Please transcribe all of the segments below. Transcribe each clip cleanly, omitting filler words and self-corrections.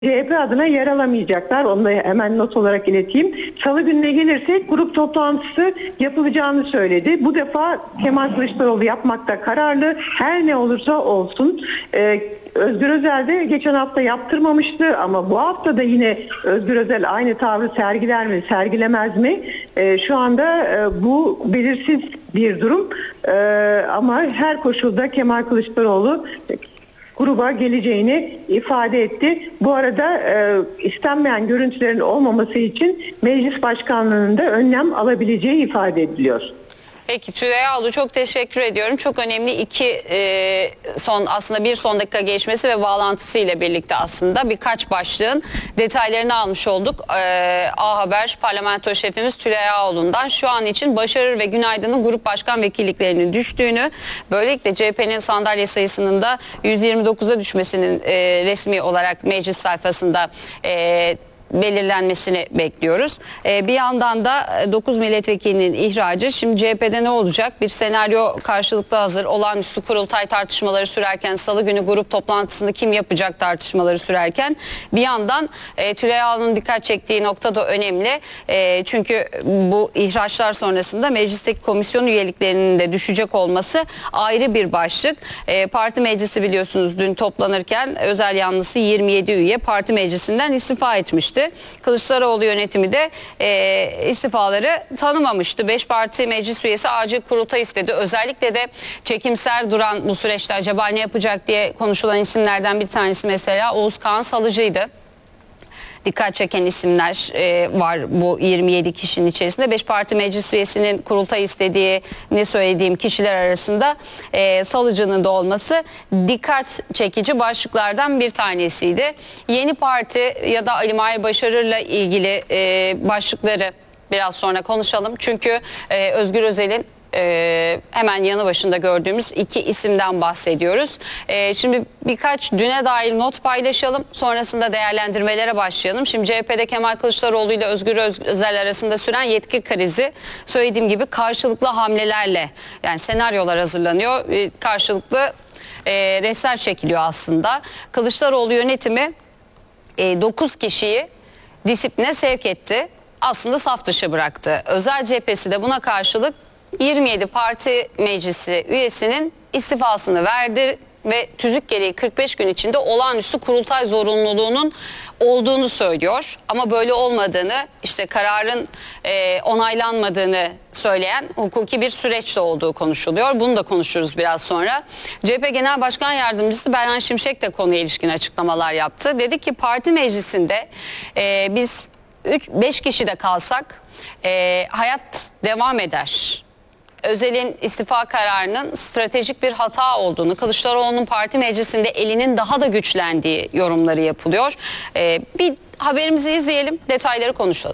CHP adına yer alamayacaklar. Onu da hemen not olarak ileteyim. Salı gününe gelirsek grup toplantısı yapılacağını söyledi. Bu defa Kemal Kılıçdaroğlu yapmakta kararlı. Her ne olursa olsun. Özgür Özel de geçen hafta yaptırmamıştı ama bu hafta da yine Özgür Özel aynı tavrı sergiler mi, sergilemez mi? Şu anda bu belirsiz bir durum. Ama her koşulda Kemal Kılıçdaroğlu gruba geleceğini ifade etti. Bu arada istenmeyen görüntülerin olmaması için meclis başkanlığında önlem alabileceği ifade ediliyor. Peki Tülay Avlu, çok teşekkür ediyorum. Çok önemli bir son dakika gelişmesi ve bağlantısı ile birlikte aslında birkaç başlığın detaylarını almış olduk. A Haber parlamento şefimiz Tülay Avlu'ndan şu an için Başarır ve Günaydın'ın grup başkan vekilliklerinin düştüğünü, böylelikle CHP'nin sandalye sayısının da 129'a düşmesinin resmi olarak meclis sayfasında belirlenmesini bekliyoruz. Bir yandan da 9 milletvekilinin ihracı. Şimdi CHP'de ne olacak? Bir senaryo karşılıklı hazır. Olağanüstü kurultay tartışmaları sürerken, salı günü grup toplantısını kim yapacak tartışmaları sürerken, bir yandan Tülay Avlu'nun dikkat çektiği nokta da önemli. Çünkü bu ihraçlar sonrasında meclisteki komisyon üyeliklerinin de düşecek olması ayrı bir başlık. Parti meclisi biliyorsunuz dün toplanırken özel yanlısı 27 üye parti meclisinden istifa etmişti. Kılıçdaroğlu yönetimi de istifaları tanımamıştı. 5 parti meclis üyesi acil kurultay istedi. Özellikle de çekimser duran bu süreçte acaba ne yapacak diye konuşulan isimlerden bir tanesi mesela Oğuz Kağan Salıcı'ydı. Dikkat çeken isimler var bu 27 kişinin içerisinde. 5 parti meclis üyesinin kurultay istediğini söylediğim kişiler arasında Salıcı'nın da olması dikkat çekici başlıklardan bir tanesiydi. Yeni Parti ya da Ali Mahir Başarır'la ilgili başlıkları biraz sonra konuşalım. Çünkü Özgür Özel'in hemen yanı başında gördüğümüz 2 isimden bahsediyoruz. Şimdi birkaç düne dair not paylaşalım. Sonrasında değerlendirmelere başlayalım. Şimdi CHP'de Kemal Kılıçdaroğlu ile Özgür Özel arasında süren yetki krizi, söylediğim gibi karşılıklı hamlelerle, yani senaryolar hazırlanıyor. Karşılıklı restler çekiliyor aslında. Kılıçdaroğlu yönetimi 9 kişiyi disipline sevk etti. Aslında saf dışı bıraktı. Özel cephesi de buna karşılık 27 parti meclisi üyesinin istifasını verdi ve tüzük gereği 45 gün içinde olağanüstü kurultay zorunluluğunun olduğunu söylüyor. Ama böyle olmadığını, işte kararın onaylanmadığını söyleyen hukuki bir süreçte olduğu konuşuluyor. Bunu da konuşuruz biraz sonra. CHP Genel Başkan Yardımcısı Berhan Şimşek de konuya ilişkin açıklamalar yaptı. Dedi ki parti meclisinde biz 5 kişi de kalsak hayat devam eder. Özel'in istifa kararının stratejik bir hata olduğunu, Kılıçdaroğlu'nun parti meclisinde elinin daha da güçlendiği yorumları yapılıyor. Bir haberimizi izleyelim, detayları konuşalım.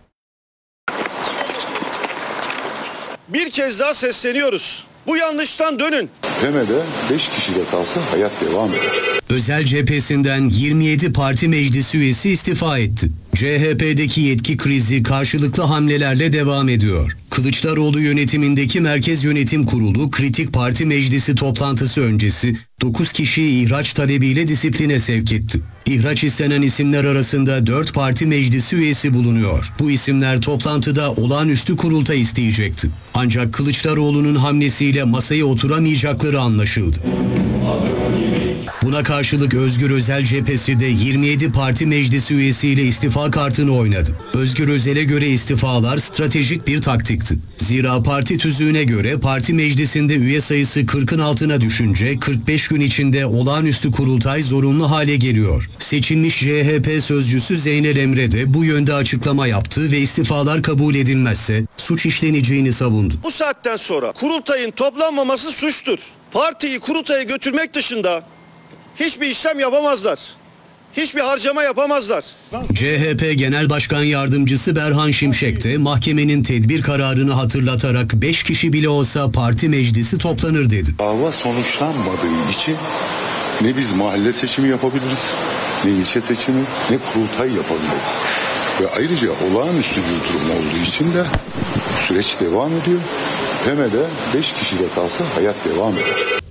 Bir kez daha sesleniyoruz. Bu yanlıştan dönün. Demede 5 kişi de kalsa hayat devam eder. Özel cephesinden 27 parti meclisi üyesi istifa etti. CHP'deki yetki krizi karşılıklı hamlelerle devam ediyor. Kılıçdaroğlu yönetimindeki Merkez Yönetim Kurulu kritik parti meclisi toplantısı öncesi 9 kişiyi ihraç talebiyle disipline sevk etti. İhraç istenen isimler arasında 4 parti meclisi üyesi bulunuyor. Bu isimler toplantıda olağanüstü kurultay isteyecekti. Ancak Kılıçdaroğlu'nun hamlesiyle masaya oturamayacakları anlaşıldı. Buna karşılık Özgür Özel cephesi de 27 parti meclisi üyesiyle istifa kartını oynadı. Özgür Özel'e göre istifalar stratejik bir taktikti. Zira parti tüzüğüne göre parti meclisinde üye sayısı 40'ın altına düşünce 45 gün içinde olağanüstü kurultay zorunlu hale geliyor. Seçilmiş CHP sözcüsü Zeynel Emre de bu yönde açıklama yaptı ve istifalar kabul edilmezse suç işleneceğini savundu. Bu saatten sonra kurultayın toplanmaması suçtur. Partiyi kurultaya götürmek dışında hiçbir işlem yapamazlar. Hiçbir harcama yapamazlar. CHP Genel Başkan Yardımcısı Berhan Şimşek de mahkemenin tedbir kararını hatırlatarak 5 kişi bile olsa parti meclisi toplanır dedi. Dava sonuçlanmadığı için ne biz mahalle seçimi yapabiliriz, ne ilçe seçimi, ne kurultay yapabiliriz. Ve ayrıca olağanüstü bir durum olduğu için de süreç devam ediyor. Demede 5 kişi de kalsa hayat devam eder.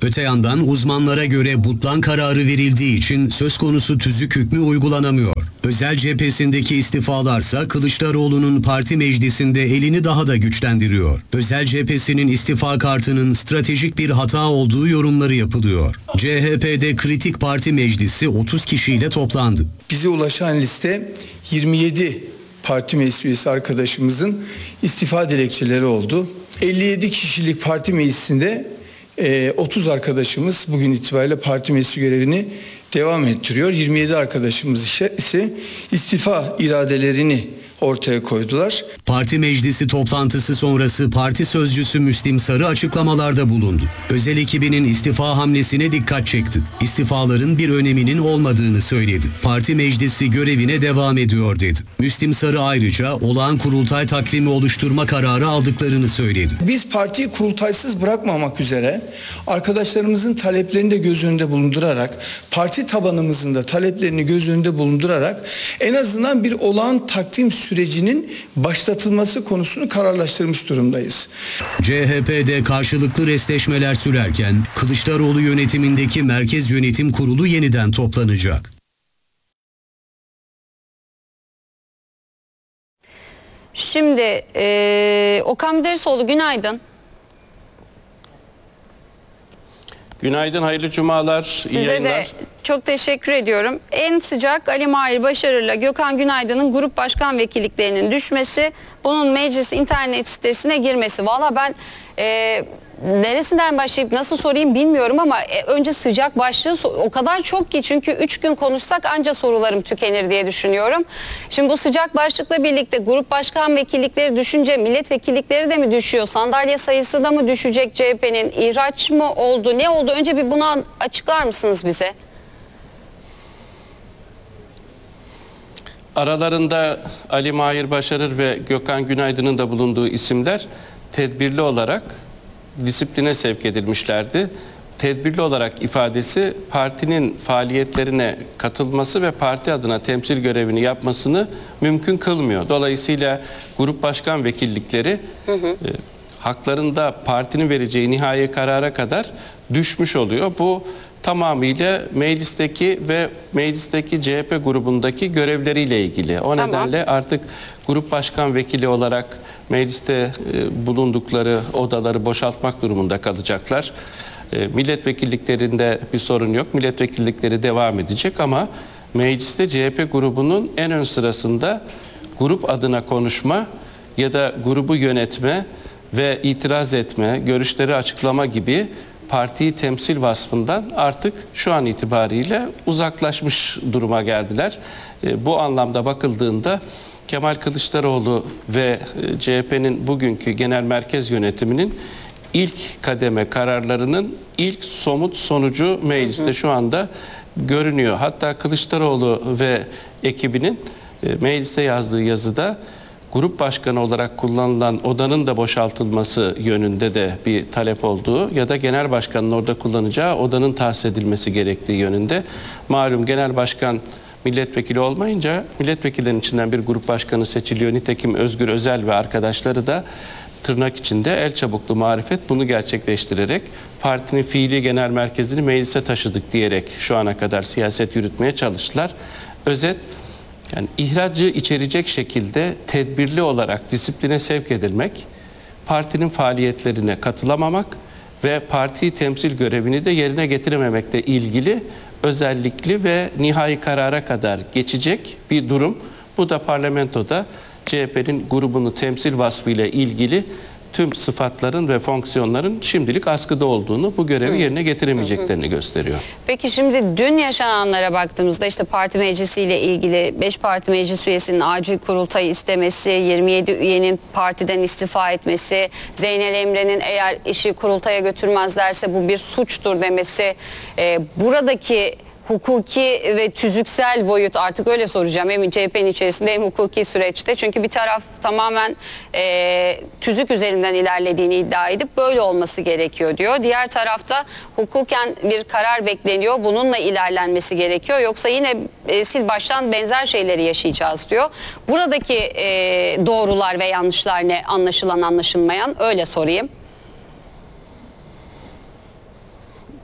Öte yandan uzmanlara göre butlan kararı verildiği için söz konusu tüzük hükmü uygulanamıyor. Özel cephesindeki istifalarsa Kılıçdaroğlu'nun parti meclisinde elini daha da güçlendiriyor. Özel cephesinin istifa kartının stratejik bir hata olduğu yorumları yapılıyor. CHP'de kritik parti meclisi 30 kişiyle toplandı. Bize ulaşan liste 27 parti meclis üyesi arkadaşımızın istifa dilekçeleri oldu. 57 kişilik parti meclisinde 30 arkadaşımız bugün itibariyle parti meclisi görevini devam ettiriyor. 27 arkadaşımız ise istifa iradelerini ortaya koydular. Parti meclisi toplantısı sonrası parti sözcüsü Müslim Sarı açıklamalarda bulundu. Özel ekibinin istifa hamlesine dikkat çekti. İstifaların bir öneminin olmadığını söyledi. Parti meclisi görevine devam ediyor dedi. Müslim Sarı ayrıca olağan kurultay takvimi oluşturma kararı aldıklarını söyledi. Biz partiyi kurultaysız bırakmamak üzere arkadaşlarımızın taleplerini de göz önünde bulundurarak, parti tabanımızın da taleplerini göz önünde bulundurarak en azından bir olağan takvim sürecinin başlatılması konusunu kararlaştırmış durumdayız. CHP'de karşılıklı restleşmeler sürerken Kılıçdaroğlu yönetimindeki Merkez Yönetim Kurulu yeniden toplanacak. Şimdi Okan Müderrisoğlu günaydın. Günaydın, hayırlı cumalar, iyi Size yayınlar. de çok teşekkür ediyorum. En sıcak Ali Mahir Başarır'la Gökhan Günaydın'ın grup başkan vekilliklerinin düşmesi, bunun meclis internet sitesine girmesi. Valla ben neresinden başlayıp nasıl sorayım bilmiyorum ama önce sıcak başlığı o kadar çok ki, çünkü 3 gün konuşsak anca sorularım tükenir diye düşünüyorum. Şimdi bu sıcak başlıkla birlikte grup başkan vekillikleri düşünce milletvekillikleri de mi düşüyor? Sandalye sayısı da mı düşecek CHP'nin? İhraç mı oldu? Ne oldu? Önce bir bunu açıklar mısınız bize? Aralarında Ali Mahir Başarır ve Gökhan Günaydın'ın da bulunduğu isimler tedbirli olarak disipline sevk edilmişlerdi. Tedbirli olarak ifadesi partinin faaliyetlerine katılması ve parti adına temsil görevini yapmasını mümkün kılmıyor. Dolayısıyla grup başkan vekillikleri haklarında partinin vereceği nihai karara kadar düşmüş oluyor. Bu tamamıyla meclisteki CHP grubundaki görevleriyle ilgili. O nedenle artık grup başkan vekili olarak mecliste bulundukları odaları boşaltmak durumunda kalacaklar. Milletvekilliklerinde bir sorun yok. Milletvekillikleri devam edecek ama mecliste CHP grubunun en ön sırasında grup adına konuşma ya da grubu yönetme ve itiraz etme, görüşleri açıklama gibi partiyi temsil vasfından artık şu an itibariyle uzaklaşmış duruma geldiler. Bu anlamda bakıldığında Kemal Kılıçdaroğlu ve CHP'nin bugünkü genel merkez yönetiminin ilk kademe kararlarının ilk somut sonucu mecliste şu anda görünüyor. Hatta Kılıçdaroğlu ve ekibinin mecliste yazdığı yazıda grup başkanı olarak kullanılan odanın da boşaltılması yönünde de bir talep olduğu ya da genel başkanın orada kullanacağı odanın tahsis edilmesi gerektiği yönünde. Malum genel başkan milletvekili olmayınca milletvekillerinin içinden bir grup başkanı seçiliyor. Nitekim Özgür Özel ve arkadaşları da tırnak içinde el çabuklu marifet bunu gerçekleştirerek partinin fiili genel merkezini meclise taşıdık diyerek şu ana kadar siyaset yürütmeye çalıştılar. Özet, yani ihracı içerecek şekilde tedbirli olarak disipline sevk edilmek, partinin faaliyetlerine katılamamak ve partiyi temsil görevini de yerine getirememekle ilgili özellikli ve nihai karara kadar geçecek bir durum. Bu da parlamentoda CHP'nin grubunu temsil vasfıyla ilgili tüm sıfatların ve fonksiyonların şimdilik askıda olduğunu, bu görevi yerine getiremeyeceklerini gösteriyor. Peki şimdi dün yaşananlara baktığımızda işte parti meclisiyle ilgili 5 parti meclis üyesinin acil kurultayı istemesi, 27 üyenin partiden istifa etmesi, Zeynel Emre'nin eğer işi kurultaya götürmezlerse bu bir suçtur demesi, buradaki hukuki ve tüzüksel boyut, artık öyle soracağım, hem CHP'nin içerisinde hem hukuki süreçte, çünkü bir taraf tamamen tüzük üzerinden ilerlediğini iddia edip böyle olması gerekiyor diyor. Diğer tarafta hukuken bir karar bekleniyor, bununla ilerlenmesi gerekiyor, yoksa yine sil baştan benzer şeyleri yaşayacağız diyor. Buradaki doğrular ve yanlışlar ne, anlaşılan anlaşılmayan, öyle sorayım.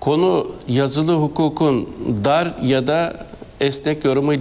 konu yazılı hukukun dar ya da esnek yorumu